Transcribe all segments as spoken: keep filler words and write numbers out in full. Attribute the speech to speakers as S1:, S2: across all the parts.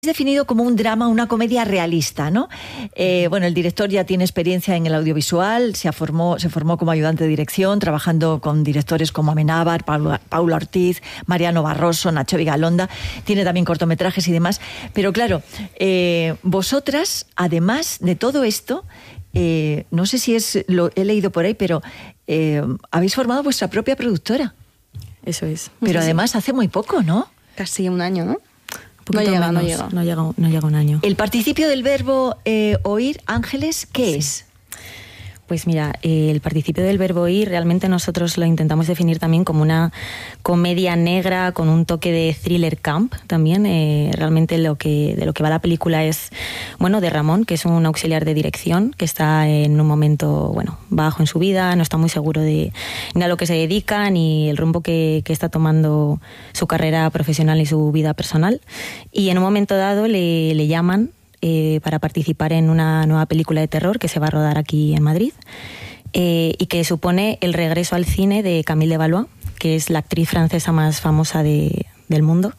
S1: definido como un drama, una comedia realista, ¿no? Eh, bueno, el director ya tiene experiencia en el audiovisual, se formó, se formó como ayudante de dirección, trabajando con directores como Amenábar, Paula, Paula Ortiz, Mariano Barroso, Nacho Vigalondo. Tiene también cortometrajes y demás. Pero claro, eh, vosotras, además de todo esto, eh, no sé si es lo he leído por ahí, pero eh, habéis formado vuestra propia productora.
S2: Eso es.
S1: Pero
S2: sí,
S1: además hace muy poco, ¿no?
S3: Casi un año, ¿no?
S2: No llega,
S3: menos,
S2: no llega, no llega, no llega un año.
S1: El participio del verbo eh, oír, Ángeles, ¿qué sí. es?
S2: Pues mira, eh, el participio del verbo ir realmente nosotros lo intentamos definir también como una comedia negra con un toque de thriller camp también. Eh, realmente lo que, de lo que va la película es, bueno, de Ramón, que es un auxiliar de dirección, que está en un momento, bueno, bajo en su vida, no está muy seguro de ni a lo que se dedica, ni el rumbo que, que está tomando su carrera profesional y su vida personal. Y en un momento dado le, le llaman Eh, para participar en una nueva película de terror que se va a rodar aquí en Madrid eh, y que supone el regreso al cine de Camille Devallois, que es la actriz francesa más famosa de, del mundo,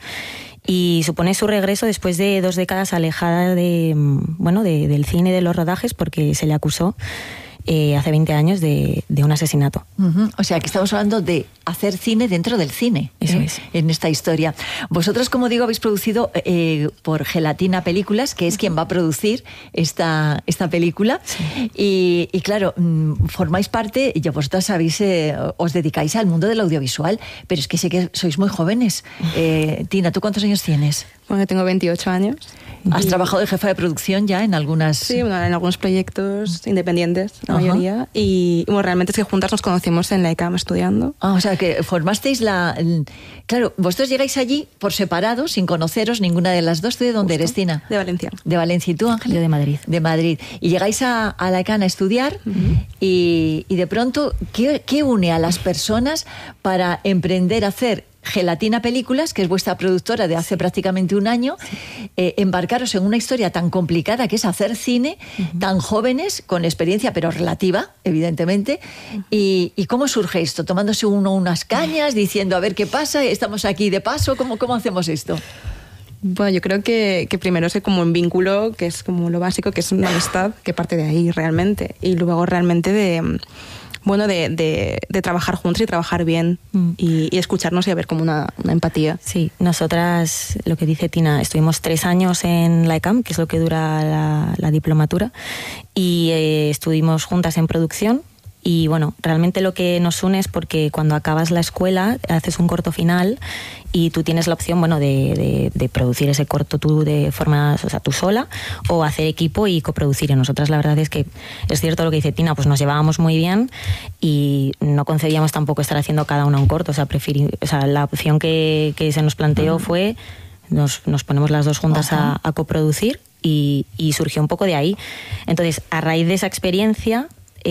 S2: y supone su regreso después de dos décadas alejada de, bueno, de, del cine y de los rodajes porque se le acusó Eh, hace veinte años de, de un asesinato.
S1: Uh-huh. O sea, que estamos hablando de hacer cine dentro del cine.
S2: Eso
S1: ¿eh?
S2: es.
S1: En esta historia. Vosotros, como digo, habéis producido eh, por Gelatina Películas, que es quien va a producir esta, esta película.
S2: Sí.
S1: Y, y claro, formáis parte, y vosotras sabéis, eh, os dedicáis al mundo del audiovisual, pero es que sé que sois muy jóvenes. Eh, Tina, ¿tú cuántos años tienes?
S3: Bueno, tengo veintiocho años.
S1: ¿Has
S3: y...
S1: trabajado de jefa de producción ya en algunas...?
S3: Sí, bueno, en algunos proyectos independientes, la uh-huh. mayoría. Y bueno, realmente es que juntas nos conocimos en la I C A M estudiando.
S1: Ah, o sea, que formasteis la... El... Claro, vosotros llegáis allí por separado, sin conoceros ninguna de las dos. ¿Tú de dónde
S3: Justo.
S1: eres, Tina?
S3: De Valencia.
S1: ¿De Valencia? ¿Y tú, Ángel?
S2: Yo de Madrid.
S1: De Madrid. Y llegáis a, a la I C A N a estudiar uh-huh. y, y de pronto, ¿qué, ¿qué une a las personas para emprender a hacer Gelatina Películas, que es vuestra productora de hace prácticamente un año, eh, embarcaros en una historia tan complicada que es hacer cine, uh-huh. tan jóvenes, con experiencia pero relativa, evidentemente, uh-huh. y, y cómo surge esto? Tomándose uno unas cañas, diciendo a ver qué pasa, estamos aquí de paso, ¿cómo, cómo hacemos esto?
S3: Bueno, yo creo que, que primero es como un vínculo, que es como lo básico, que es una amistad, que parte de ahí realmente, y luego realmente de... bueno, de, de, de trabajar juntos y trabajar bien mm. y, y escucharnos y haber como una, una empatía.
S2: Sí, nosotras, lo que dice Tina, estuvimos tres años en la I C A M, que es lo que dura la, la diplomatura, y eh, estuvimos juntas en producción. Y bueno, realmente lo que nos une es porque cuando acabas la escuela haces un corto final y tú tienes la opción, bueno, de, de, de producir ese corto tú de forma, o sea, tú sola, o hacer equipo y coproducir. Y nosotras la verdad es que es cierto lo que dice Tina, pues nos llevábamos muy bien y no concebíamos tampoco estar haciendo cada una un corto. O sea, preferí, o sea la opción que, que se nos planteó uh-huh. fue nos, nos ponemos las dos juntas uh-huh. a, a coproducir y, y surgió un poco de ahí. Entonces, a raíz de esa experiencia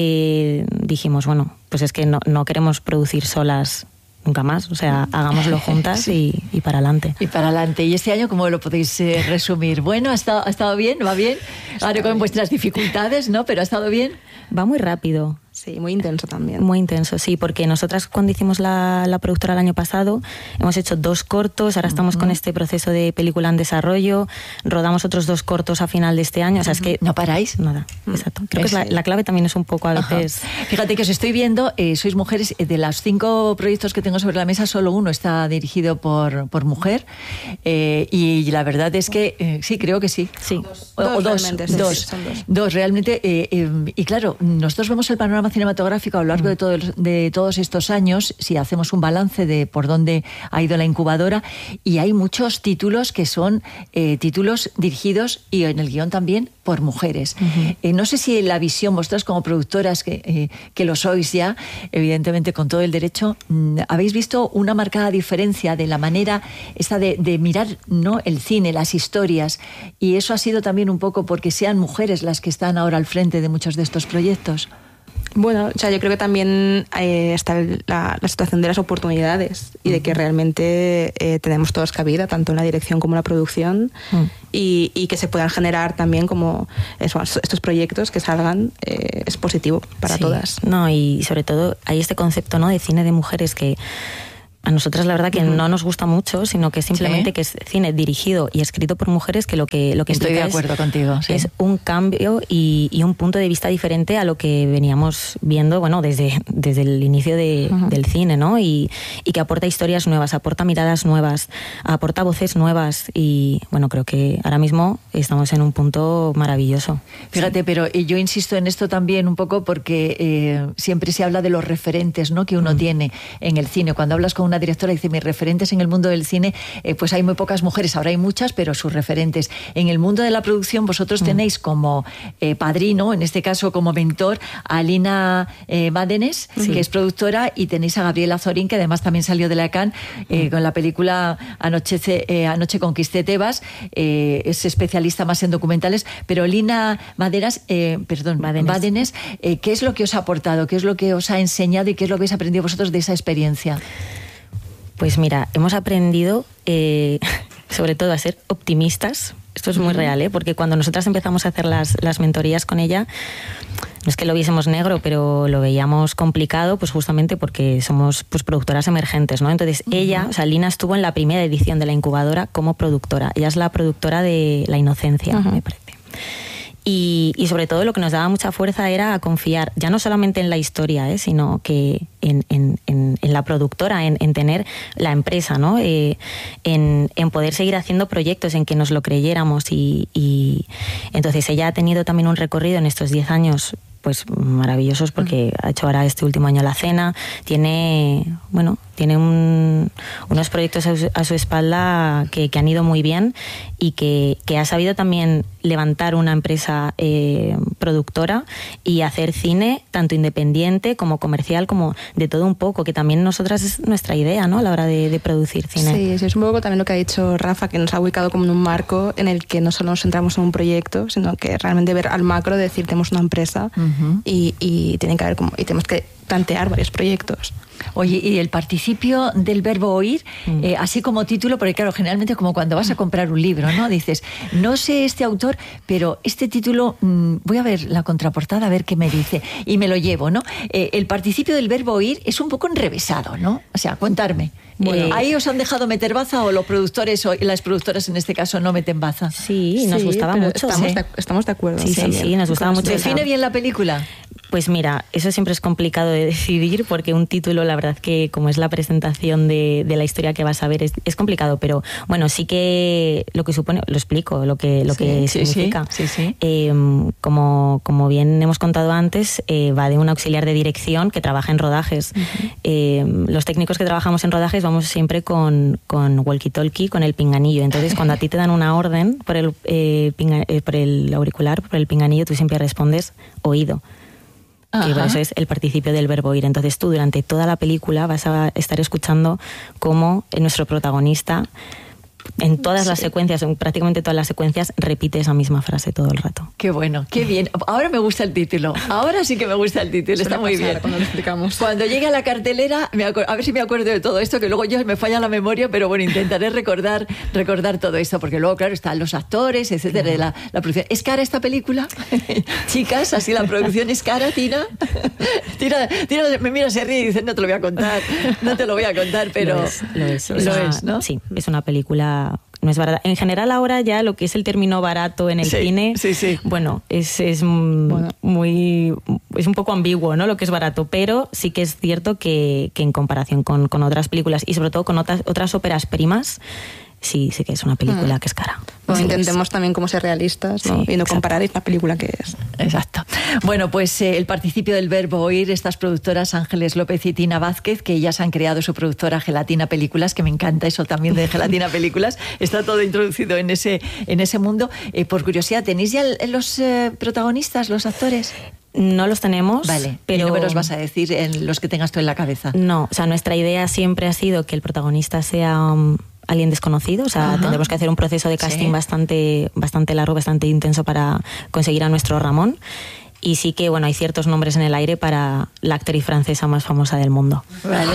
S2: Eh, dijimos, bueno, pues es que no, no queremos producir solas nunca más, o sea, hagámoslo juntas sí. y, y para adelante.
S1: Y para adelante. ¿Y este año cómo lo podéis eh, resumir? Bueno, ¿ha estado, ¿ha estado bien? ¿Va bien? Ahora con vuestras dificultades, ¿no? ¿Pero ha estado bien?
S2: Va muy rápido.
S3: Sí, muy intenso también.
S2: Muy intenso, sí, porque nosotras cuando hicimos la, la productora el año pasado hemos hecho dos cortos, ahora estamos uh-huh. con este proceso de película en desarrollo, rodamos otros dos cortos a final de este año, o sea, es que...
S1: ¿No paráis?
S2: Nada, uh-huh. exacto. Creo es, que es la, la clave también es un poco a veces...
S1: Uh-huh. Fíjate que os estoy viendo, eh, sois mujeres, de los cinco proyectos que tengo sobre la mesa, solo uno está dirigido por, por mujer, eh, y la verdad es que, eh, sí, creo que sí.
S2: Sí.
S3: Dos,
S1: o, o dos,
S3: realmente,
S1: dos,
S3: sí, son dos.
S1: Dos, realmente, eh, eh, y claro, nosotros vemos el panorama cinematográfico a lo largo de, todo, de todos estos años, si hacemos un balance de por dónde ha ido la incubadora, y hay muchos títulos que son eh, títulos dirigidos y en el guión también por mujeres. Uh-huh. Eh, no sé si la visión, vosotras como productoras, que, eh, que lo sois ya, evidentemente con todo el derecho, mmm, habéis visto una marcada diferencia de la manera esta de, de mirar, ¿no?, el cine, las historias, y eso ha sido también un poco porque sean mujeres las que están ahora al frente de muchos de estos proyectos.
S3: Bueno, o sea, yo creo que también eh, está la, la situación de las oportunidades y de que realmente eh, tenemos todos cabida, tanto en la dirección como en la producción, mm. y, y que se puedan generar también como eso, estos proyectos que salgan, eh, es positivo para
S2: sí.
S3: todas.
S2: No, y sobre todo hay este concepto, ¿no?, de cine de mujeres que a nosotras la verdad que uh-huh. no nos gusta mucho, sino que simplemente ¿sí? que es cine dirigido y escrito por mujeres, que lo que, lo que
S1: Estoy de acuerdo
S2: es,
S1: contigo, sí.
S2: es un cambio y, y un punto de vista diferente a lo que veníamos viendo, bueno, desde, desde el inicio de, uh-huh. del cine, ¿no? Y, y que aporta historias nuevas, aporta miradas nuevas, aporta voces nuevas y, bueno, creo que ahora mismo estamos en un punto maravilloso.
S1: Fíjate, sí. pero yo insisto en esto también un poco porque eh, siempre se habla de los referentes, ¿no? Que uno uh-huh. tiene en el cine. Cuando hablas con una directora y dice, mis referentes en el mundo del cine, eh, pues hay muy pocas mujeres, ahora hay muchas, pero sus referentes. En el mundo de la producción vosotros mm. tenéis como eh, padrino, en este caso como mentor, a Lina eh, Badenes, sí. que es productora, y tenéis a Gabriela Zorín, que además también salió de la Cannes eh, mm. con la película Anochece, eh, Anoche conquisté Tebas, eh, es especialista más en documentales, pero Lina Badenas, eh, perdón, Badenes, Badenes eh, ¿qué es lo que os ha aportado? ¿Qué es lo que os ha enseñado y qué es lo que habéis aprendido vosotros de esa experiencia?
S2: Pues mira, hemos aprendido eh, sobre todo a ser optimistas. Esto es muy uh-huh. real, ¿eh? Porque cuando nosotras empezamos a hacer las, las mentorías con ella, no es que lo viésemos negro, pero lo veíamos complicado, pues justamente porque somos pues productoras emergentes, ¿no? Entonces uh-huh. ella, o sea, Lina estuvo en la primera edición de la incubadora como productora. Ella es la productora de La Inocencia, uh-huh. me parece. Y, y sobre todo lo que nos daba mucha fuerza era a confiar, ya no solamente en la historia, ¿eh? Sino que en, en, en, en la productora, en, en tener la empresa, ¿no? Eh, en, en poder seguir haciendo proyectos, en que nos lo creyéramos. Y, y entonces ella ha tenido también un recorrido en estos diez años pues maravillosos, porque ha hecho ahora este último año La Cena, tiene, bueno, tiene un, unos proyectos a su, a su espalda que, que han ido muy bien y que, que ha sabido también levantar una empresa eh, productora y hacer cine tanto independiente como comercial, como de todo un poco, que también nosotras es nuestra idea, ¿no? A la hora de, de producir cine.
S3: Sí, sí, es un poco también lo que ha dicho Rafa, que nos ha ubicado como en un marco en el que no solo nos centramos en un proyecto, sino que realmente ver al macro, de decir, tenemos una empresa uh-huh. y, y, tienen que haber como, y tenemos que plantear varios proyectos.
S1: Oye, y el participio del verbo oír, mm. eh, así como título, porque claro, generalmente como cuando vas a comprar un libro, ¿no? Dices, no sé este autor, pero este título, mmm, voy a ver la contraportada, a ver qué me dice, y me lo llevo, ¿no? Eh, el participio del verbo oír es un poco enrevesado, ¿no? O sea, contarme. Bueno, eh, ¿ahí os han dejado meter baza o los productores o las productoras en este caso no meten baza?
S2: Sí, nos sí, gustaba mucho.
S3: Estamos,
S2: ¿sí?
S3: de, estamos de acuerdo.
S2: Sí, sí, sí, sí, nos gustaba mucho.
S1: ¿Define bien la película?
S2: Pues mira, eso siempre es complicado de decidir, porque un título, la verdad que como es la presentación de, de la historia que vas a ver, es, es complicado, pero bueno, sí que lo que supone, lo explico, lo que, lo sí, que sí, significa.
S1: Sí, sí, sí.
S2: Eh, como, como bien hemos contado antes, eh, va de un auxiliar de dirección que trabaja en rodajes. Uh-huh. Eh, los técnicos que trabajamos en rodajes vamos siempre con, con walkie-talkie, con el pinganillo. Entonces, cuando a ti te dan una orden por el, eh, pinga, eh, por el auricular, por el pinganillo, tú siempre respondes oído. Que por eso es el participio del verbo oír. Entonces tú durante toda la película vas a estar escuchando cómo nuestro protagonista, en todas sí. las secuencias, en prácticamente todas las secuencias, repite esa misma frase todo el rato.
S1: Qué bueno, qué bien. Ahora me gusta el título. Ahora sí que me gusta el título. Está muy bien.
S3: Cuando lo explicamos.
S1: Cuando llegue a la cartelera, me acuerdo, a ver si me acuerdo de todo esto, que luego yo me falla la memoria, pero bueno, intentaré recordar recordar todo esto, porque luego, claro, están los actores, etcétera, la, la producción. ¿Es cara esta película? Chicas, así la producción es cara, Tina. Tina, Tina me mira, se ríe y dice, no te lo voy a contar, no te lo voy a contar, pero
S2: lo es, lo es,
S1: lo
S2: es, una,
S1: es ¿no?
S2: Sí, es una película. No es barata. En general ahora ya lo que es el término barato en el
S1: sí,
S2: cine,
S1: sí, sí.
S2: bueno, es, es bueno. muy es un poco ambiguo, ¿no? Lo que es barato, pero sí que es cierto que, que en comparación con, con otras películas y sobre todo con otras otras óperas primas, sí, sí que es una película mm. que es cara.
S3: Bueno,
S2: sí,
S3: intentemos
S2: es.
S3: también como ser realistas, ¿no? Sí, y no comparar la película que es.
S1: Exacto. Bueno, pues eh, el participio del verbo oír, estas productoras Ángeles López y Tina Vázquez, que ellas han creado su productora Gelatina Películas, que me encanta eso también de Gelatina Películas, está todo introducido en ese, en ese mundo. Eh, por curiosidad, ¿tenéis ya los eh, protagonistas, los actores?
S2: No los tenemos,
S1: vale,
S2: pero
S1: no me los vas a decir en los que tengas tú en la cabeza.
S2: No, o sea, nuestra idea siempre ha sido que el protagonista sea um, alguien desconocido, o sea, Ajá. tendremos que hacer un proceso de casting sí. bastante, bastante largo, bastante intenso para conseguir a nuestro Ramón. y sí que, bueno, hay ciertos nombres en el aire para la actriz francesa más famosa del mundo.
S1: Vale.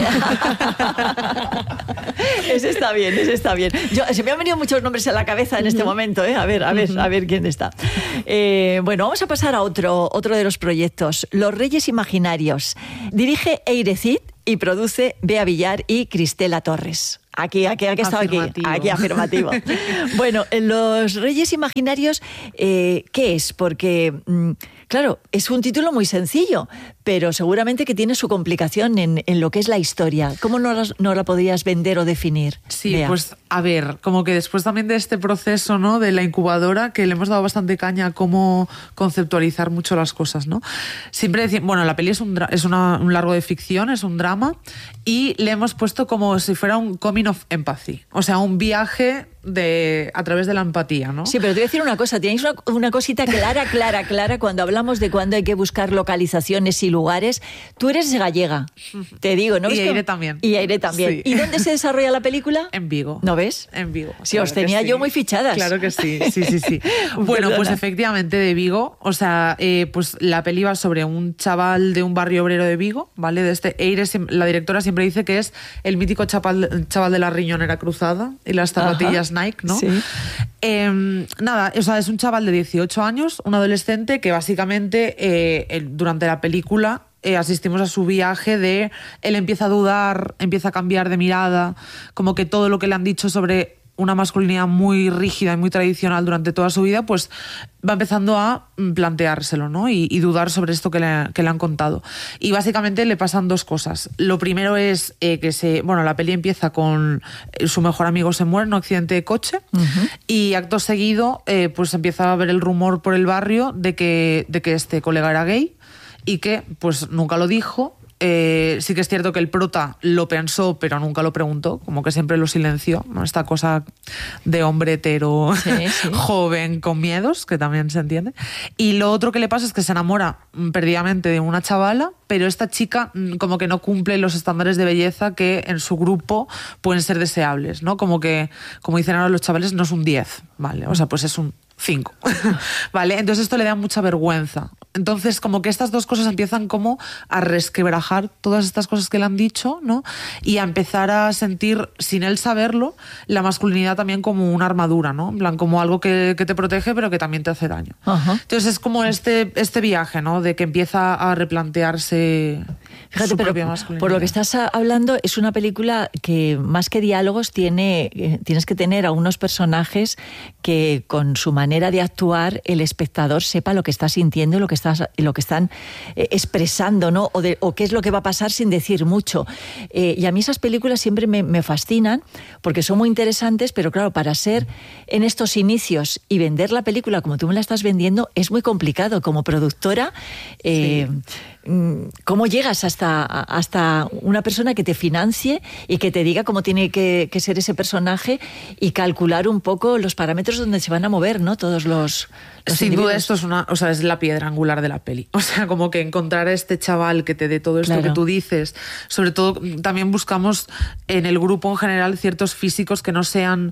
S1: Ese está bien, ese está bien. Yo, se me han venido muchos nombres a la cabeza en este uh-huh. momento, ¿eh? A ver, a ver, uh-huh. a ver quién está. Eh, bueno, vamos a pasar a otro, otro de los proyectos, Los Reyes Imaginarios. Dirige Eire Cid y produce Bea Villar y Cristela Torres. Aquí, aquí, aquí estaba aquí, aquí afirmativo. Bueno, Los Reyes Imaginarios, eh, ¿qué es? Porque, mm, claro, es un título muy sencillo, pero seguramente que tiene su complicación en, en lo que es la historia. ¿Cómo no la, no la podrías vender o definir?
S4: Sí,
S1: Bea?
S4: Pues a ver, como que después también de este proceso, ¿no?, de la incubadora, que le hemos dado bastante caña a cómo conceptualizar mucho las cosas, ¿no? Siempre decimos, bueno, la peli es, un, dra- es una, un largo de ficción, es un drama, y le hemos puesto como si fuera un coming of empathy, o sea, un viaje de a través de la empatía, ¿no?
S1: Sí, pero te voy a decir una cosa, tenéis una, una cosita clara, clara, clara, cuando hablamos de cuándo hay que buscar localizaciones y lugares. Tú eres gallega, te digo, ¿no?
S4: Y
S1: Aire
S4: también.
S1: Y Aire también.
S4: Sí.
S1: ¿Y dónde se desarrolla la película?
S4: En Vigo.
S1: ¿No ves?
S4: En Vigo.
S1: Sí,
S4: claro
S1: os tenía
S4: sí.
S1: yo muy fichadas.
S4: Claro que sí, sí, sí, sí. Bueno, pues efectivamente de Vigo, o sea, eh, pues la peli va sobre un chaval de un barrio obrero de Vigo, ¿vale? De este Eire, la directora siempre dice que es el mítico chaval, chaval de la riñonera cruzada y las zapatillas Ajá. Nike, ¿no?
S1: Sí.
S4: Eh, nada, o sea, es un chaval de dieciocho años, un adolescente que básicamente eh, durante la película eh, asistimos a su viaje de él empieza a dudar, empieza a cambiar de mirada, como que todo lo que le han dicho sobre una masculinidad muy rígida y muy tradicional durante toda su vida, pues va empezando a planteárselo, ¿no? Y, y dudar sobre esto que le, que le han contado. Y básicamente le pasan dos cosas. Lo primero es eh, que se, bueno, la peli empieza con su mejor amigo se muere en un accidente de coche uh-huh. y acto seguido eh, pues empieza a haber el rumor por el barrio de que, de que este colega era gay y que pues nunca lo dijo. Eh, sí que es cierto que el prota lo pensó, pero nunca lo preguntó, como que siempre lo silenció, ¿no? Esta cosa de hombre hetero sí, sí. joven con miedos, que también se entiende. Y lo otro que le pasa es que se enamora perdidamente de una chavala, pero esta chica como que no cumple los estándares de belleza que en su grupo pueden ser deseables, ¿no? Como que, como dicen ahora los chavales, no es un diez, ¿vale? O sea, pues es un cinco, ¿vale? Entonces esto le da mucha vergüenza. Entonces como que estas dos cosas empiezan como a resquebrajar todas estas cosas que le han dicho, ¿no? Y a empezar a sentir, sin él saberlo, la masculinidad también como una armadura, ¿no? En plan, como algo que, que te protege pero que también te hace daño. Uh-huh. Entonces es como este, este viaje, ¿no? De que empieza a replantearse
S1: Fíjate,
S4: su
S1: pero
S4: propia masculinidad.
S1: Por lo que estás hablando, es una película que más que diálogos tiene, eh, tienes que tener a unos personajes que con su manera de actuar el espectador sepa lo que está sintiendo y lo que, estás, lo que están eh, expresando, ¿no? O, de, o qué es lo que va a pasar sin decir mucho. Eh, y a mí esas películas siempre me, me fascinan porque son muy interesantes, pero claro, para ser en estos inicios y vender la película como tú me la estás vendiendo es muy complicado. Como productora, eh, sí. ¿cómo llegas hasta, hasta una persona que te financie y que te diga cómo tiene que, que ser ese personaje y calcular un poco los parámetros donde se van a mover, ¿no? Todos los, los
S4: Sin
S1: individuos.
S4: duda esto es una, o sea, es la piedra angular de la peli. O sea, como que encontrar a este chaval que te dé todo esto claro. que tú dices. Sobre todo también buscamos en el grupo en general ciertos físicos que no sean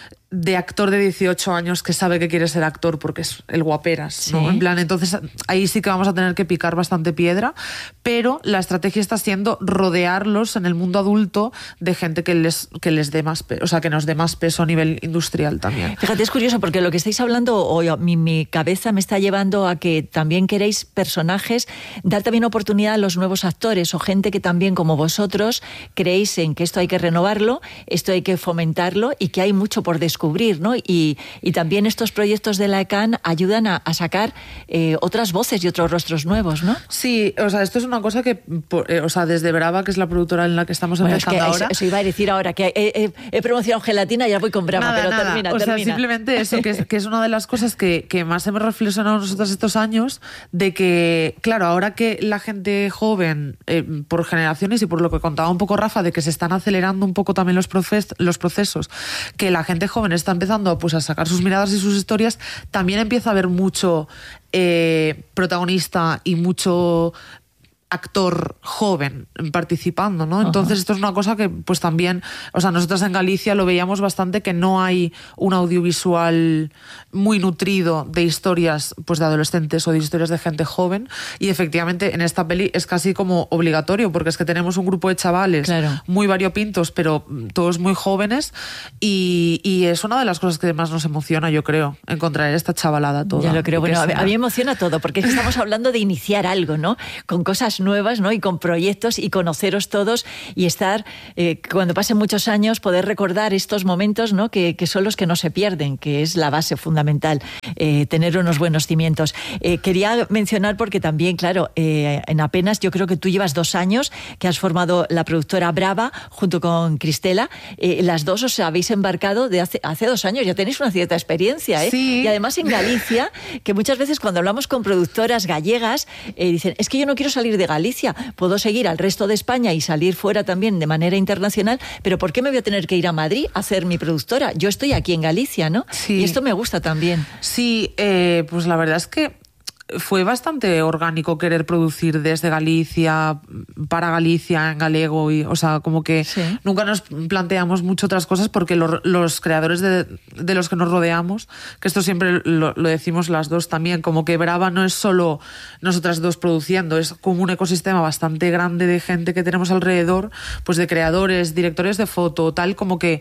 S4: de actor de dieciocho años que sabe que quiere ser actor porque es el guaperas, ¿no? Sí. En plan, entonces ahí sí que vamos a tener que picar bastante piedra, pero la estrategia está siendo rodearlos en el mundo adulto de gente que les, que les dé más peso, o sea, que nos dé más peso a nivel industrial también.
S1: Fíjate, es curioso porque lo que estáis hablando, o mi, mi cabeza me está llevando a que también queréis personajes, dar también oportunidad a los nuevos actores o gente que también como vosotros creéis en que esto hay que renovarlo, esto hay que fomentarlo y que hay mucho por descubrir. ¿No? Y, y también estos proyectos de la E C A N ayudan a, a sacar eh, otras voces y otros rostros nuevos, ¿no?
S4: Sí, o sea, esto es una cosa que, eh, o sea, desde Brava, que es la productora en la que estamos bueno, empezando
S1: es que
S4: ahora...
S1: Eso, eso iba a decir ahora, que he, he, he promocionado gelatina y ya voy con Brava,
S4: nada,
S1: pero
S4: nada.
S1: termina,
S4: o
S1: termina.
S4: sea, simplemente eso, que es, que es una de las cosas que, que más hemos reflexionado nosotros estos años, de que, claro, ahora que la gente joven, eh, por generaciones y por lo que contaba un poco Rafa, de que se están acelerando un poco también los, proces, los procesos, que la gente joven está empezando pues a sacar sus miradas y sus historias, también empieza a haber mucho eh, protagonista y mucho actor joven participando, ¿no? Entonces, uh-huh. esto es una cosa que, pues también, o sea, nosotros en Galicia lo veíamos bastante, que no hay un audiovisual muy nutrido de historias, pues, de adolescentes o de historias de gente joven, y efectivamente en esta peli es casi como obligatorio, porque es que tenemos un grupo de chavales claro. muy variopintos, pero todos muy jóvenes, y, y es una de las cosas que más nos emociona, yo creo, encontrar esta chavalada toda.
S1: Ya lo creo. Bueno, a mí me emociona todo, porque es que estamos hablando de iniciar algo, ¿no? Con cosas nuevas, ¿no? Y con proyectos, y conoceros todos, y estar, eh, cuando pasen muchos años, poder recordar estos momentos, ¿no? Que, que son los que no se pierden, que es la base fundamental, eh, tener unos buenos cimientos. Eh, quería mencionar, porque también, claro, eh, en apenas, yo creo que tú llevas dos años que has formado la productora Brava junto con Cristela. Eh, las dos os habéis embarcado de hace, hace dos años, ya tenéis una cierta experiencia, ¿eh?
S4: Sí.
S1: Y además en Galicia, que muchas veces cuando hablamos con productoras gallegas, eh, dicen, es que yo no quiero salir de Galicia, puedo seguir al resto de España y salir fuera también de manera internacional, pero ¿por qué me voy a tener que ir a Madrid a hacer mi productora? Yo estoy aquí en Galicia, ¿no?
S4: Sí.
S1: Y esto me gusta también.
S4: Sí, eh, pues la verdad es que fue bastante orgánico querer producir desde Galicia, para Galicia, en galego, y, o sea, como que sí. nunca nos planteamos mucho otras cosas, porque lo, los creadores de, de los que nos rodeamos, que esto siempre lo, lo decimos las dos también, como que Brava no es solo nosotras dos produciendo, es como un ecosistema bastante grande de gente que tenemos alrededor, pues de creadores, directores de foto, tal, como que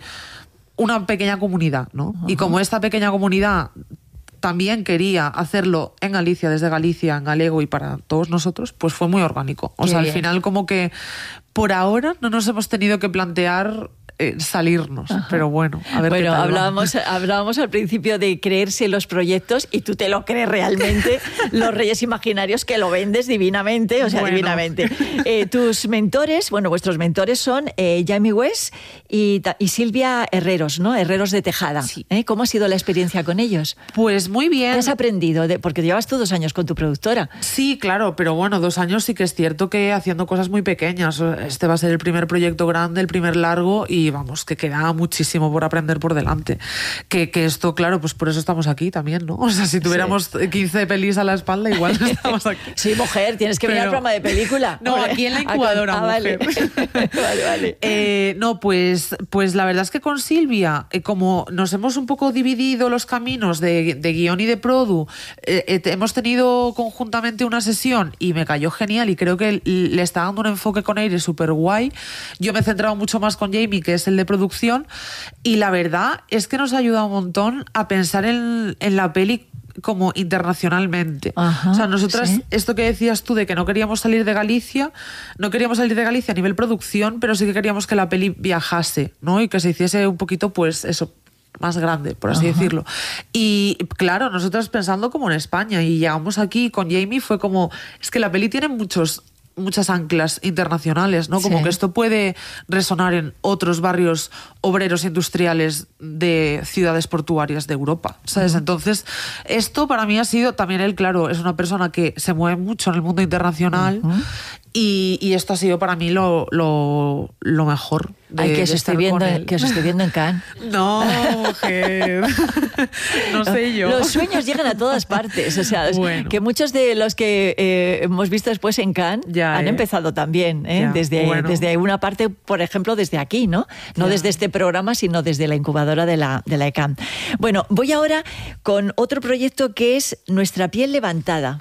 S4: una pequeña comunidad, ¿no? Uh-huh. Y como esta pequeña comunidad también quería hacerlo en Galicia, desde Galicia, en galego y para todos nosotros, pues fue muy orgánico. O Qué sea, bien. Al final como que por ahora no nos hemos tenido que plantear eh, salirnos, Ajá. pero bueno, a ver
S1: Bueno,
S4: qué tal
S1: hablábamos, hablábamos al principio de creerse los proyectos, y tú te lo crees realmente, los Reyes Imaginarios, que lo vendes divinamente, o sea, bueno. divinamente. Eh, tus mentores, bueno, vuestros mentores son eh, Jamie West y, y Silvia Herreros, ¿no? Herreros de Tejada.
S4: Sí.
S1: ¿Eh? ¿Cómo ha sido la experiencia con ellos?
S4: Pues muy bien.
S1: ¿Qué has aprendido? De, porque llevas tú dos años con tu productora.
S4: Sí, claro, pero bueno, dos años sí que es cierto que haciendo cosas muy pequeñas. Este va a ser el primer proyecto grande, el primer largo, y vamos, que queda muchísimo por aprender por delante. Que, que esto, claro, pues por eso estamos aquí también, ¿no? O sea, si tuviéramos sí. quince pelis a la espalda, igual no estamos aquí.
S1: Sí, mujer, tienes que pero... venir al programa de película.
S4: No, Hombre, aquí en la incubadora, ah, mujer.
S1: Vale, vale. vale.
S4: Eh, no, pues, pues la verdad es que con Silvia, eh, como nos hemos un poco dividido los caminos de, de guión y de produ, eh, eh, hemos tenido conjuntamente una sesión y me cayó genial, y creo que le está dando un enfoque con Aire súper guay. Yo me he centrado mucho más con Jamie, que es el de producción, y la verdad es que nos ha ayudado un montón a pensar en, en la peli como internacionalmente.
S1: Ajá,
S4: o sea, nosotras,
S1: ¿sí?
S4: Esto que decías tú de que no queríamos salir de Galicia, no queríamos salir de Galicia a nivel producción, pero sí que queríamos que la peli viajase, ¿no? Y que se hiciese un poquito, pues, eso, más grande, por así Ajá. decirlo. Y claro, nosotras pensando como en España, y llegamos aquí con Jamie, fue como, es que la peli tiene muchos muchas anclas internacionales, ¿no? Como sí. que esto puede resonar en otros barrios obreros industriales de ciudades portuarias de Europa, ¿sabes? Uh-huh. Entonces, esto para mí ha sido también él, claro, es una persona que se mueve mucho en el mundo internacional, uh-huh. y, y esto ha sido para mí lo, lo, lo mejor. De,
S1: Ay, que os
S4: de
S1: estoy viendo, que os estoy viendo en Cannes.
S4: No, mujer. No sé yo.
S1: Los sueños llegan a todas partes. O sea, bueno. que muchos de los que eh, hemos visto después en Cannes ya, han eh. empezado también, ¿eh? Ya, desde, bueno. desde una parte, por ejemplo, desde aquí, ¿no? No ya. desde este programa, sino desde la incubadora de la, de la E C A M. Bueno, voy ahora con otro proyecto que es Nuestra piel levantada.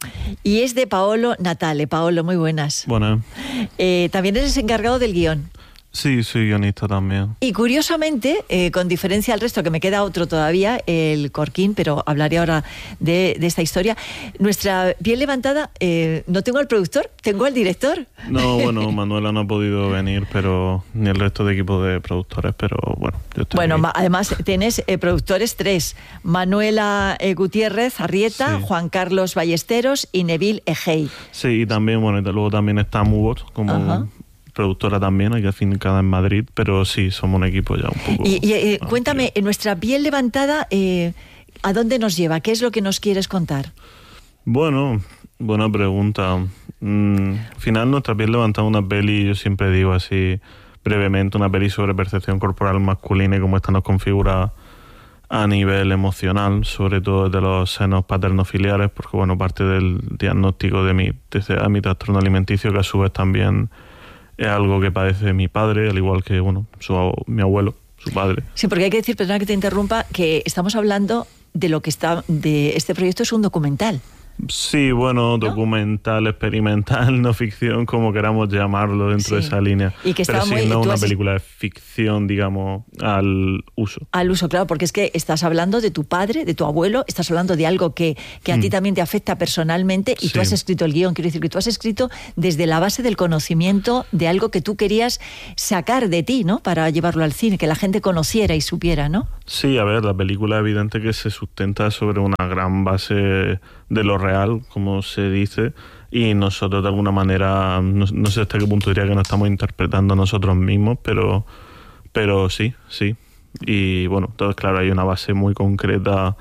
S1: Y es de Paolo Natale. Paolo, muy buenas.
S5: Buenas.
S1: Eh, también eres encargado del guión.
S5: Sí, soy guionista también.
S1: Y curiosamente, eh, con diferencia al resto, que me queda otro todavía, el Corquín, pero hablaré ahora de, de esta historia. Nuestra piel levantada, eh, no tengo al productor, tengo al director.
S5: No, bueno, Manuela no ha podido venir, pero ni el resto de equipo de productores, pero bueno, yo estoy
S1: Bueno,
S5: aquí.
S1: Además tienes eh, productores tres, Manuela eh, Gutiérrez Arrieta, sí. Juan Carlos Ballesteros y Neville Egei.
S5: Sí, y también, bueno, luego también está Mubot, como... Ajá. productora también, aquí afincada en Madrid, pero sí, somos un equipo ya un poco...
S1: Y, y eh, cuéntame, Nuestra piel levantada, eh, ¿a dónde nos lleva? ¿Qué es lo que nos quieres contar?
S5: Bueno, buena pregunta. Mm, al final, Nuestra piel levantada es una peli, yo siempre digo así brevemente, una peli sobre percepción corporal masculina y cómo esta nos configura a nivel emocional, sobre todo de los senos paternofiliares, porque bueno, parte del diagnóstico de mi T C A, mi trastorno alimenticio, que a su vez también es algo que padece mi padre, al igual que bueno, su, mi abuelo, su padre.
S1: Sí, porque hay que decir, perdona que te interrumpa, que estamos hablando de lo que está, de este proyecto es un documental.
S5: Sí, bueno, documental, ¿no? Experimental, no ficción, como queramos llamarlo dentro sí. de esa línea.
S1: Y que
S5: Pero
S1: está
S5: sí,
S1: muy,
S5: no una
S1: has...
S5: película de ficción, digamos, al uso.
S1: Al uso, claro, porque es que estás hablando de tu padre, de tu abuelo, estás hablando de algo que, que a mm. ti también te afecta personalmente y sí. tú has escrito el guión. Quiero decir que tú has escrito desde la base del conocimiento de algo que tú querías sacar de ti, ¿no? Para llevarlo al cine, que la gente conociera y supiera, ¿no?
S5: Sí, a ver, la película es evidente que se sustenta sobre una gran base de lo real, como se dice, y nosotros de alguna manera, no, no sé hasta qué punto diría que nos estamos interpretando nosotros mismos, pero, pero sí, sí. Y bueno, entonces claro, hay una base muy concreta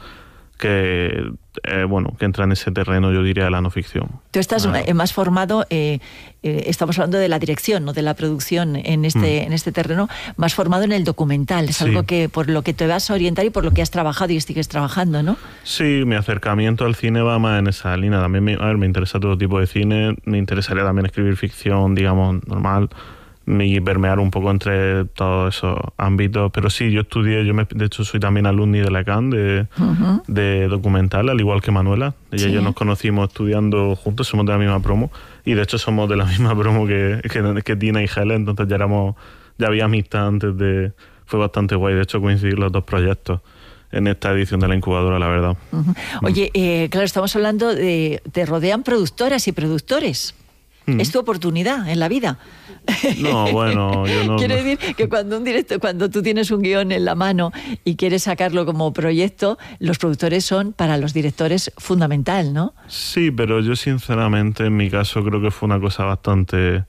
S5: que, eh, bueno, que entra en ese terreno, yo diría, de la no ficción.
S1: Tú estás
S5: ah.
S1: más formado, eh, eh, estamos hablando de la dirección, no de la producción en este, mm. en este terreno, más formado en el documental. Es sí. algo que por lo que te vas a orientar y por lo que has trabajado y sigues trabajando, ¿no?
S5: Sí, mi acercamiento al cine va más en esa línea. También me, a ver, me interesa todo tipo de cine, me interesaría también escribir ficción, digamos, normal, y permear un poco entre todos esos ámbitos. Pero sí, yo estudié, yo me, de hecho soy también alumni de la C A N de, uh-huh. de documental, al igual que Manuela. Ella sí. y yo nos conocimos estudiando juntos, somos de la misma promo, y de hecho somos de la misma promo que, que, que Tina y Helen, entonces ya éramos, ya había amistad antes de... Fue bastante guay, de hecho, coincidir los dos proyectos en esta edición de la incubadora, la verdad.
S1: Uh-huh. Oye, eh, claro, estamos hablando de... Te rodean productoras y productores. Mm. Es tu oportunidad en la vida.
S5: No, bueno, yo no...
S1: Quiero decir que cuando un directo, cuando tú tienes un guión en la mano y quieres sacarlo como proyecto, los productores son para los directores fundamental, ¿no?
S5: Sí, pero yo sinceramente en mi caso creo que fue una cosa bastante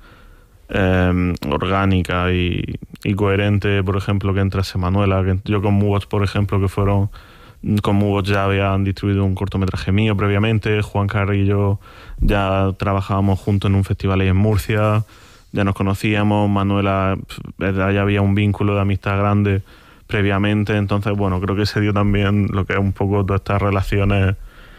S5: eh, orgánica y, y coherente, por ejemplo, que entrase Manuela, que yo con Mugots, por ejemplo, que fueron... Con Mugots ya habían distribuido un cortometraje mío previamente, Juan Carri y yo ya trabajábamos juntos en un festival ahí en Murcia, ya nos conocíamos, Manuela, ya había un vínculo de amistad grande previamente, entonces bueno, creo que se dio también lo que es un poco todas estas relaciones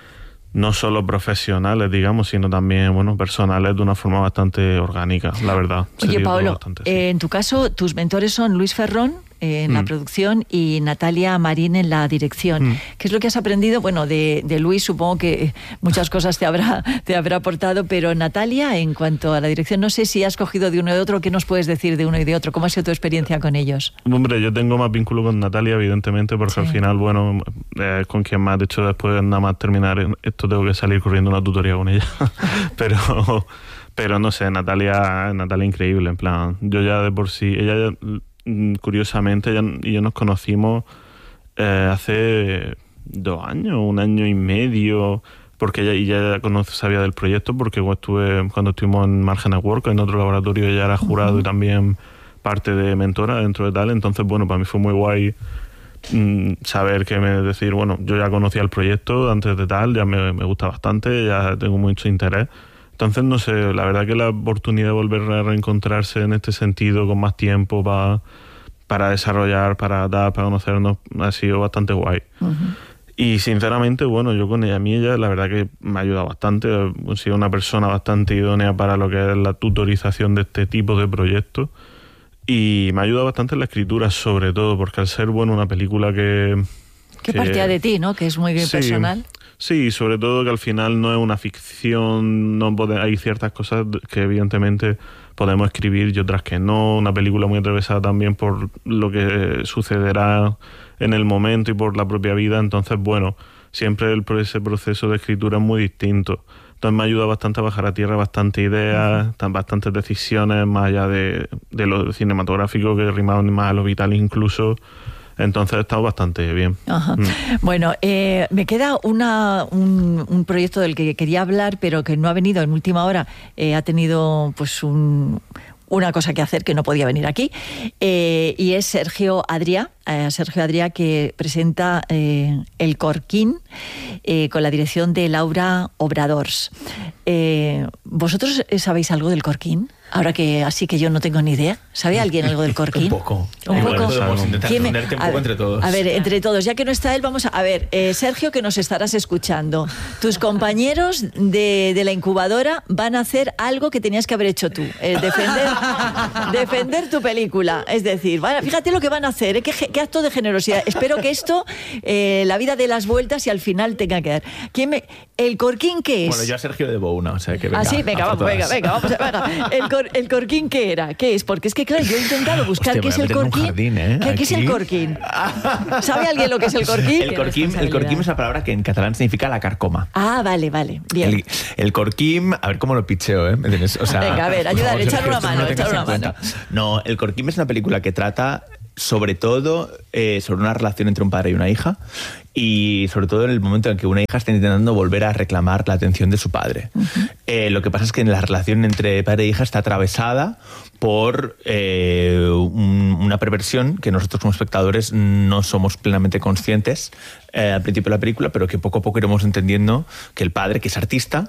S5: no solo profesionales, digamos, sino también, bueno, personales de una forma bastante orgánica, la verdad.
S1: Oye, Pablo, bastante, sí. eh, en tu caso, tus mentores son Luis Ferrón, en mm. la producción, y Natalia Marín en la dirección. Mm. ¿Qué es lo que has aprendido? Bueno, de, de Luis supongo que muchas cosas te habrá, te habrá aportado, pero Natalia, en cuanto a la dirección, no sé si has cogido de uno y de otro. ¿Qué nos puedes decir de uno y de otro? ¿Cómo ha sido tu experiencia con ellos?
S5: Hombre, yo tengo más vínculo con Natalia, evidentemente, porque sí. al final, bueno, es con quien más, de hecho, después nada más terminar esto tengo que salir corriendo una tutoría con ella. pero, pero no sé, Natalia, Natalia increíble, en plan, yo ya de por sí, ella ya, curiosamente, ella y yo nos conocimos eh, hace dos años, un año y medio, porque ella, ella conoce, sabía del proyecto, porque cuando, estuve, cuando estuvimos en Margen at Work, en otro laboratorio, ella era jurado uh-huh. y también parte de mentora dentro de tal, entonces bueno, para mí fue muy guay mmm, saber que me decir, bueno, yo ya conocía el proyecto antes de tal, ya me, me gusta bastante, ya tengo mucho interés. Entonces, no sé, la verdad que la oportunidad de volver a reencontrarse en este sentido con más tiempo para, para desarrollar, para dar, para conocernos, ha sido bastante guay. Uh-huh. Y sinceramente, bueno, yo con ella, a mí ella, la verdad que me ha ayudado bastante. He sido una persona bastante idónea para lo que es la tutorización de este tipo de proyectos. Y me ha ayudado bastante en la escritura, sobre todo, porque al ser, bueno, una película que...
S1: Que, que partía de ti, ¿no? Que es muy sí, personal.
S5: Sí, sobre todo que al final no es una ficción, no pode, hay ciertas cosas que evidentemente podemos escribir y otras que no. Una película muy atravesada también por lo que sucederá en el momento y por la propia vida. Entonces, bueno, siempre el, ese proceso de escritura es muy distinto. Entonces me ayuda bastante a bajar a tierra bastantes ideas, uh-huh. bastantes decisiones, más allá de, de lo cinematográfico, que rimaban más a lo vital incluso. Entonces ha estado bastante bien.
S1: Ajá. Mm. Bueno, eh, me queda una, un, un proyecto del que quería hablar, pero que no ha venido en última hora. Eh, ha tenido pues un, una cosa que hacer que no podía venir aquí. Eh, y es Sergio Adrià, eh, Sergio Adrià, que presenta eh, El Corquín eh, con la dirección de Laura Obradors. Eh, ¿Vosotros sabéis algo del Corquín? Ahora que así que yo no tengo ni idea. ¿Sabe alguien algo del Corquín?
S6: Un poco.
S1: Un
S6: Igual
S1: poco.
S6: podemos intentar
S1: ¿Quién me-
S6: responderte un
S1: a
S6: poco
S1: ver,
S6: entre todos.
S1: A ver, entre todos. Ya que no está él, vamos a... A ver, eh, Sergio, que nos estarás escuchando. Tus compañeros de, de la incubadora van a hacer algo que tenías que haber hecho tú. eh, defender, defender tu película. Es decir, van a- fíjate lo que van a hacer. ¿eh? Qué, ge- qué acto de generosidad. Espero que esto, eh, la vida dé las vueltas y al final tenga que dar. ¿Quién me... ¿El Corquín qué es?
S6: Bueno, yo a Sergio le debo una, o sea que venga.
S1: Ah, sí, venga,
S6: a por
S1: vamos, venga,
S6: todas.
S1: venga, vamos, venga. El, cor- el Corquín, ¿qué era? ¿Qué es? Porque es que, claro, yo he intentado buscar
S6: Hostia,
S1: qué
S6: me
S1: es
S6: voy a
S1: el
S6: meter en un
S1: Corquín.
S6: jardín, ¿eh?
S1: ¿Qué, qué es el
S6: Aquí.
S1: Corquín? ¿Sabe alguien lo que es el Corquín?
S6: El corquim, el corquim es una palabra que en catalán significa la carcoma.
S1: Ah, vale, vale, bien.
S6: El, el corquim, a ver cómo lo picheo, ¿eh? ¿Me entiendes? O sea,
S1: Venga, a ver,
S6: por
S1: ayudar,
S6: favor,
S1: echar
S6: Sergio,
S1: una
S6: esto
S1: mano,
S6: no lo
S1: echar
S6: tengas
S1: una
S6: en
S1: mano.
S6: cuenta. No, el corquim es una película que trata sobre todo eh, sobre una relación entre un padre y una hija, y sobre todo en el momento en que una hija está intentando volver a reclamar la atención de su padre. Uh-huh. Eh, lo que pasa es que la relación entre padre e hija está atravesada por eh, un, una perversión que nosotros como espectadores no somos plenamente conscientes eh, al principio de la película, pero que poco a poco iremos entendiendo que el padre, que es artista,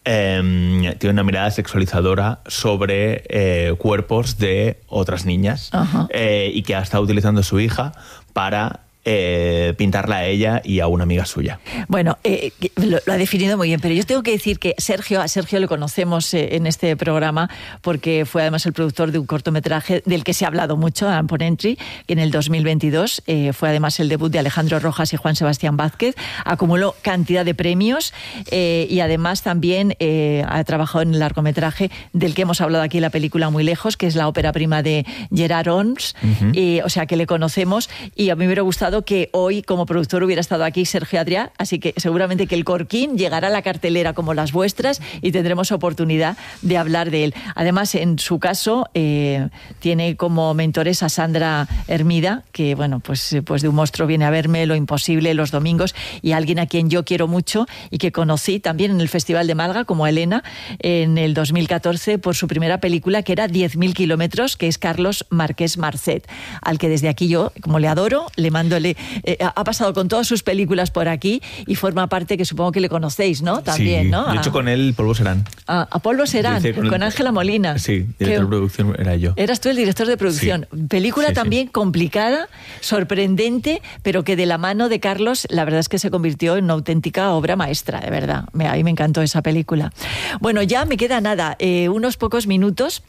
S6: Eh, tiene una mirada sexualizadora sobre eh, cuerpos de otras niñas, uh-huh. eh, y que ha estado utilizando a su hija para eh, pintarla a ella y a una amiga suya.
S1: Bueno, eh, lo, lo ha definido muy bien, pero yo tengo que decir que Sergio, a Sergio le conocemos eh, en este programa porque fue además el productor de un cortometraje del que se ha hablado mucho, Upon Entry, que en el dos mil veintidós eh, fue además el debut de Alejandro Rojas y Juan Sebastián Vázquez, acumuló cantidad de premios eh, y además también eh, ha trabajado en el largometraje del que hemos hablado aquí, la película Muy Lejos, que es la ópera prima de Gerard Holmes, uh-huh. y, o sea que le conocemos, y a mí me hubiera gustado que hoy como productor hubiera estado aquí Sergio Adrià, así que seguramente que el Corquín llegará a la cartelera como las vuestras y tendremos oportunidad de hablar de él. Además, en su caso, eh, tiene como mentores a Sandra Hermida, que bueno, pues, pues de Un monstruo viene a verme, Lo imposible, Los domingos, y alguien a quien yo quiero mucho y que conocí también en el Festival de Málaga como a Elena en el dos mil catorce por su primera película, que era diez mil kilómetros, que es Carlos Marqués Marcet, al que desde aquí yo, como le adoro, le mando le, eh, ha pasado con todas sus películas por aquí y forma parte, que supongo que le conocéis, ¿no? También,
S6: sí,
S1: ¿no?
S6: Yo he hecho con él Polvo Serán.
S1: A, a Polvo Serán, con Ángela Molina.
S6: Sí, director de producción era yo.
S1: Eras tú el director de producción. Sí. Película sí, también sí. complicada, sorprendente, pero que de la mano de Carlos, la verdad es que se convirtió en una auténtica obra maestra, de verdad. A mí me encantó esa película. Bueno, ya me queda nada, eh, unos pocos minutos,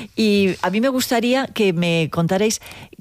S1: y a mí me gustaría que me contarais,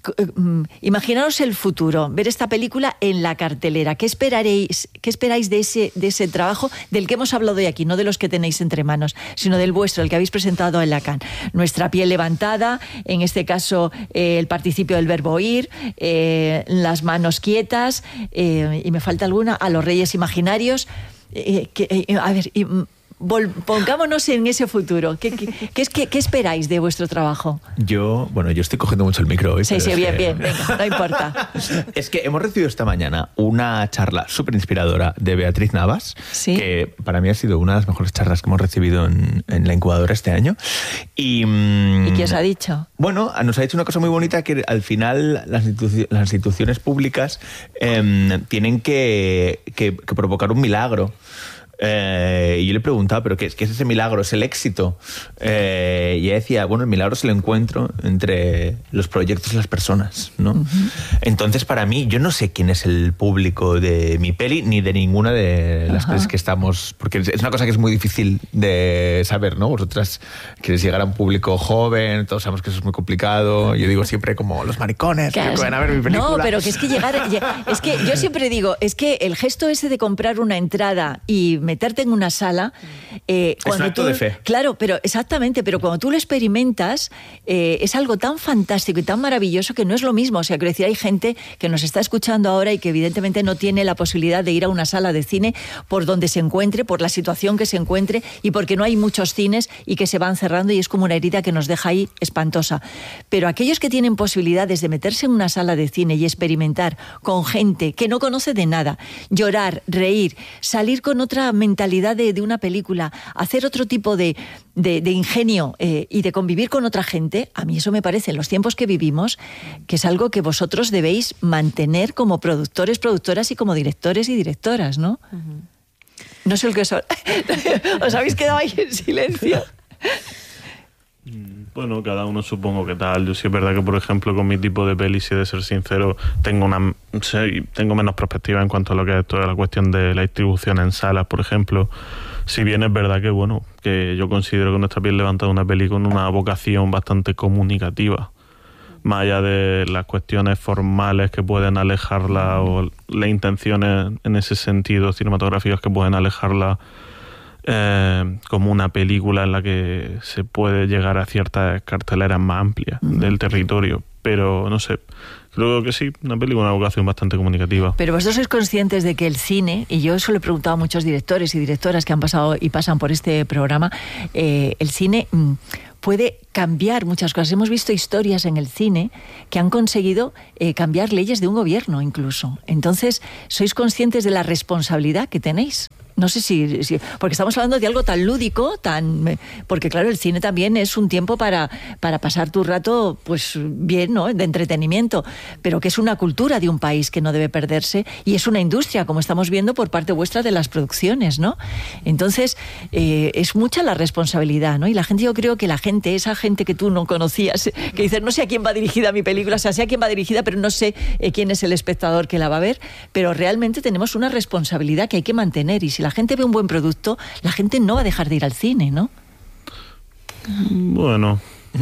S1: imaginaros el futuro, ver esta película en la cartelera. ¿Qué esperaréis, qué esperáis de ese, de ese trabajo del que hemos hablado hoy aquí? No de los que tenéis entre manos, sino del vuestro, el que habéis presentado en la Cannes. Nuestra piel levantada, en este caso eh, el participio del verbo ir, eh, las manos quietas, eh, y me falta alguna, a los reyes imaginarios. Eh, que, eh, a ver, y, Vol- pongámonos en ese futuro. ¿Qué, qué, qué, es, qué, ¿Qué esperáis de vuestro trabajo?
S6: Yo, bueno, yo estoy cogiendo mucho el micro hoy.
S1: Sí, sí, bien,
S6: que...
S1: bien, venga, no importa.
S6: Es que hemos recibido esta mañana una charla súper inspiradora de Beatriz Navas, ¿sí? Que para mí ha sido una de las mejores charlas que hemos recibido en, en la incubadora este año. Y,
S1: ¿Y qué os ha dicho?
S6: Bueno, nos ha dicho una cosa muy bonita, que al final las, institu- las instituciones públicas eh, tienen que, que, que provocar un milagro. Eh, y yo le preguntaba, ¿pero qué, qué es ese milagro? ¿Es el éxito? Eh, y ella decía, bueno, el milagro es el encuentro entre los proyectos y las personas, ¿no? Uh-huh. Entonces, para mí, yo no sé quién es el público de mi peli ni de ninguna de las uh-huh. pelis que estamos... Porque es una cosa que es muy difícil de saber, ¿no? Vosotras queréis llegar a un público joven, todos sabemos que eso es muy complicado. Yo digo siempre como los maricones que pueden ver mi película.
S1: No, pero que es que llegar... Es que yo siempre digo, es que el gesto ese de comprar una entrada y meterte en una sala... Eh,
S6: es un acto
S1: tú,
S6: de fe.
S1: Claro, pero exactamente, pero cuando tú lo experimentas, eh, es algo tan fantástico y tan maravilloso que no es lo mismo. O sea, quiero decir, hay gente que nos está escuchando ahora y que evidentemente no tiene la posibilidad de ir a una sala de cine por donde se encuentre, por la situación que se encuentre y porque no hay muchos cines y que se van cerrando y es como una herida que nos deja ahí espantosa. Pero aquellos que tienen posibilidades de meterse en una sala de cine y experimentar con gente que no conoce de nada, llorar, reír, salir con otra mentalidad de, de una película, hacer otro tipo de, de, de ingenio eh, y de convivir con otra gente, a mí eso me parece, en los tiempos que vivimos, que es algo que vosotros debéis mantener como productores, productoras y como directores y directoras, ¿no? Uh-huh. No sé el que os... ¿Os habéis quedado ahí en silencio?
S5: Bueno, cada uno supongo que tal. Yo sí es verdad que, por ejemplo, con mi tipo de pelis, si he de ser sincero, tengo una sí, tengo menos perspectiva en cuanto a lo que es toda la cuestión de la distribución en salas, por ejemplo. Si bien es verdad que, bueno, que yo considero que Nuestra piel levanta una peli con una vocación bastante comunicativa. Más allá de las cuestiones formales que pueden alejarla o las intenciones en ese sentido cinematográficas que pueden alejarla eh, como una película en la que se puede llegar a ciertas carteleras más amplias uh-huh. del territorio. Pero no sé, creo que sí, una película con una vocación bastante comunicativa.
S1: Pero vosotros sois conscientes de que el cine, y yo eso le he preguntado a muchos directores y directoras que han pasado y pasan por este programa, eh, el cine mmm, puede cambiar muchas cosas. Hemos visto historias en el cine que han conseguido eh, cambiar leyes de un gobierno incluso. Entonces, ¿sois conscientes de la responsabilidad que tenéis? No sé si, si... Porque estamos hablando de algo tan lúdico, tan... Porque claro, el cine también es un tiempo para, para pasar tu rato, pues bien, ¿no? De entretenimiento, pero que es una cultura de un país que no debe perderse y es una industria, como estamos viendo por parte vuestra de las producciones, ¿no? Entonces, eh, es mucha la responsabilidad, ¿no? Y la gente, yo creo que la gente, esa gente que tú no conocías, que dices, no sé a quién va dirigida mi película, o sea, sé a quién va dirigida, pero no sé eh, quién es el espectador que la va a ver, pero realmente tenemos una responsabilidad que hay que mantener, y si la gente ve un buen producto, la gente no va a dejar de ir al cine, ¿no?
S5: Bueno.
S6: yo,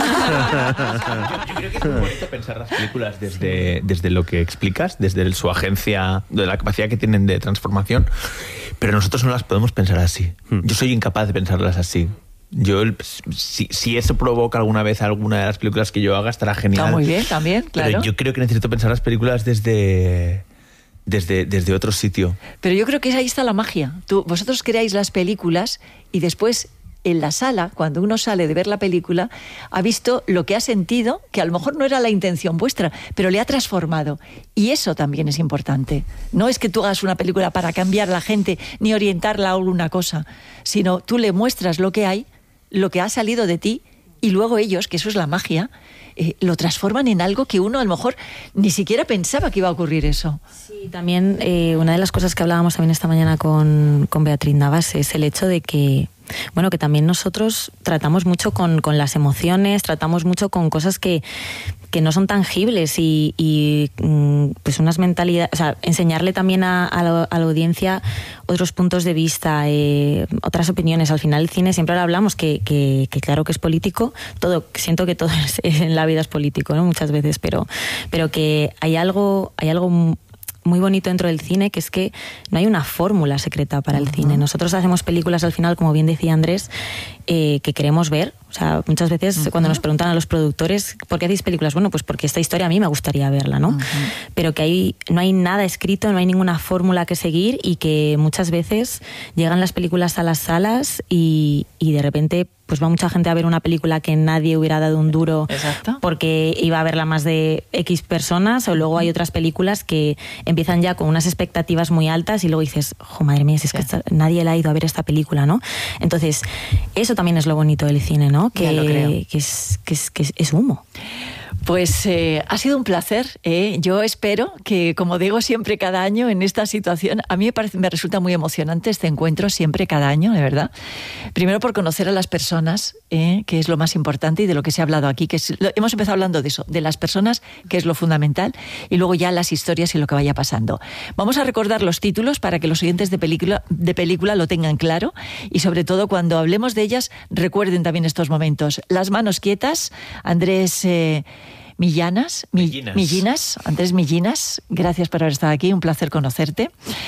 S6: yo creo que es muy bonito pensar las películas desde, desde lo que explicas, desde el, su agencia, de la capacidad que tienen de transformación, pero nosotros no las podemos pensar así. Yo soy incapaz de pensarlas así. Yo, si, si eso provoca alguna vez alguna de las películas que yo haga, estará genial.
S1: Está muy bien, también, claro.
S6: Pero yo creo que necesito pensar las películas desde... Desde, desde otro sitio.
S1: Pero yo creo que ahí está la magia. Tú, vosotros creáis las películas y después en la sala, cuando uno sale de ver la película, ha visto lo que ha sentido, que a lo mejor no era la intención vuestra, pero le ha transformado. Y eso también es importante. No es que tú hagas una película para cambiar a la gente ni orientarla a una cosa, sino tú le muestras lo que hay, lo que ha salido de ti, y luego ellos, que eso es la magia, eh, lo transforman en algo que uno a lo mejor ni siquiera pensaba que iba a ocurrir eso.
S2: Sí, también eh, una de las cosas que hablábamos también esta mañana con, con Beatriz Navas es el hecho de que, bueno, que también nosotros tratamos mucho con, con las emociones, tratamos mucho con cosas que, que no son tangibles y, y pues unas mentalidades, o sea, enseñarle también a, a, la, a la audiencia otros puntos de vista, eh, otras opiniones. Al final el cine, siempre ahora hablamos que, que, que claro que es político, todo, siento que todo es, en la vida es político, ¿no? Muchas veces, pero, pero que hay algo, hay algo muy bonito dentro del cine, que es que no hay una fórmula secreta para el uh-huh. cine. Nosotros hacemos películas al final, como bien decía Andrés, eh, que queremos ver. O sea, muchas veces uh-huh. cuando nos preguntan a los productores ¿por qué hacéis películas? Bueno, pues porque esta historia a mí me gustaría verla, ¿no? Uh-huh. Pero que hay, no hay nada escrito, no hay ninguna fórmula que seguir, y que muchas veces llegan las películas a las salas y, y de repente pues va mucha gente a ver una película que nadie hubiera dado un duro. Exacto. Porque iba a verla más de X personas, o luego hay otras películas que empiezan ya con unas expectativas muy altas y luego dices, jo, madre mía, si es que esta, nadie la ha ido a ver esta película, ¿no? Entonces, eso también es lo bonito del cine, ¿no? Que, que, es, que, es, que es humo.
S1: Pues eh, ha sido un placer. ¿eh? Yo espero que, como digo siempre cada año en esta situación, a mí me, parece, me resulta muy emocionante este encuentro siempre cada año, de verdad. Primero por conocer a las personas, ¿eh? que es lo más importante y de lo que se ha hablado aquí. Que es, lo, hemos empezado hablando de eso, de las personas, que es lo fundamental, y luego ya las historias y lo que vaya pasando. Vamos a recordar los títulos para que los oyentes de película, de película lo tengan claro, y sobre todo cuando hablemos de ellas recuerden también estos momentos. Las manos quietas, Andrés... Eh, Millanas,
S6: Millinas.
S1: Millinas, Andrés Millinas, gracias por haber estado aquí, un placer conocerte.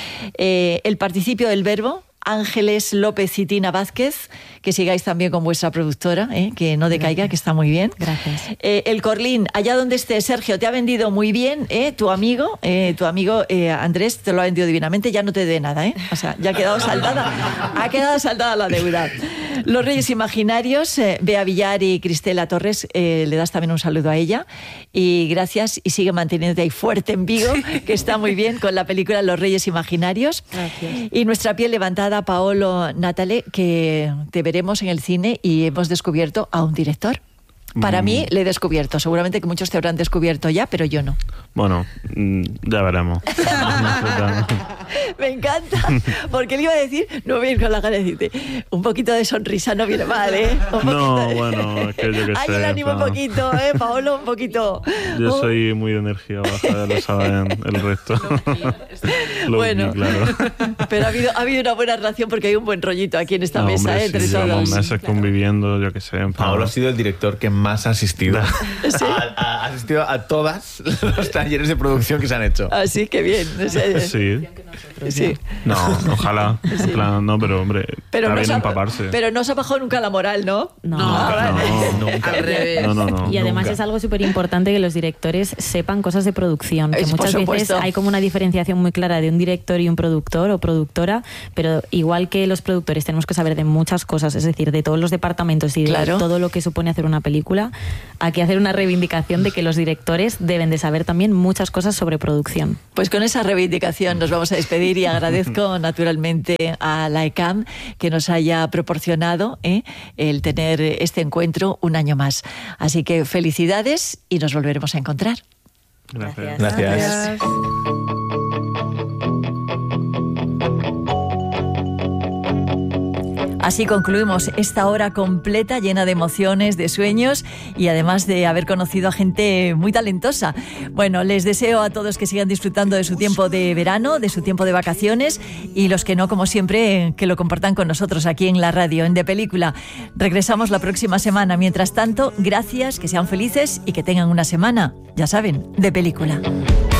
S1: Eh, el participio del verbo, Ángeles López y Tina Vázquez, que sigáis también con vuestra productora, ¿eh? que no decaiga, gracias. Que está muy bien.
S2: Gracias.
S1: Eh, el Corlín, allá donde esté, Sergio, te ha vendido muy bien, ¿eh? tu amigo, eh, tu amigo eh, Andrés te lo ha vendido divinamente, ya no te dé nada, ¿eh? o sea, ya ha quedado saldada, ha quedado saldada la deuda. Los Reyes Imaginarios, eh, Bea Villar y Cristela Torres, eh, le das también un saludo a ella, y gracias, y sigue manteniéndote ahí fuerte en Vigo, que está muy bien con la película Los Reyes Imaginarios. Gracias. Y Nuestra piel levantada, Paolo Natale, que te veremos en el cine y hemos descubierto a un director, Para
S5: Mm.
S1: mí le he descubierto. Seguramente que muchos te habrán descubierto ya, pero yo no.
S5: Bueno, mm, ya veremos.
S1: Me encanta, porque le iba a decir, no voy a ir con la gana de decirte, un poquito de sonrisa no viene mal, ¿eh? Un
S5: No,
S1: poquito de-
S5: bueno, es que yo qué
S1: Ay,
S5: sé,
S1: el ánimo
S5: pa-
S1: un poquito, ¿eh, Paolo? Un poquito.
S5: Yo
S1: Oh,
S5: soy muy de energía baja, ya lo saben el resto. Lo
S1: Bueno,
S5: vi, claro.
S1: pero ha habido, ha habido una buena relación porque hay un buen rollito aquí en esta
S5: No,
S1: mesa,
S5: hombre,
S1: ¿eh? Entre
S5: sí, llevamos
S1: todos.
S5: meses conviviendo, yo qué sé. en plan-
S6: Paolo ha sido el director que más ha asistido.
S1: ¿Sí?
S6: Ha, ha asistido a todas los talleres de producción que se han hecho.
S1: Así que bien. o sea,
S5: Sí.
S1: sí.
S5: No, ojalá. En plan, no, pero hombre,
S1: Pero
S5: está
S1: no,
S5: bien
S1: se ha,
S5: empaparse.
S1: pero no se ha bajado nunca la moral, ¿no?
S2: No.
S5: No,
S6: Nunca.
S4: Al revés.
S5: no, no, no.
S2: Y además
S6: Nunca.
S2: es algo súper importante que los directores sepan cosas de producción, que
S1: Es, por
S2: muchas veces
S1: supuesto.
S2: hay como una diferenciación muy clara de un director y un productor o productora, pero igual que los productores tenemos que saber de muchas cosas, es decir, de todos los departamentos y de
S1: Claro.
S2: todo lo que supone hacer una película, hay que hacer una reivindicación de que los directores deben de saber también muchas cosas sobre producción.
S1: Pues con esa reivindicación nos vamos a despedir y agradezco naturalmente a la E C A M que nos haya proporcionado ¿eh? el tener este encuentro un año más. Así que felicidades y nos volveremos a encontrar.
S5: Gracias.
S6: Gracias.
S1: Así concluimos esta hora completa, llena de emociones, de sueños y además de haber conocido a gente muy talentosa. Bueno, les deseo a todos que sigan disfrutando de su tiempo de verano, de su tiempo de vacaciones y los que no, como siempre, que lo compartan con nosotros aquí en la radio, en De Película. Regresamos la próxima semana. Mientras tanto, gracias, que sean felices y que tengan una semana, ya saben, de película.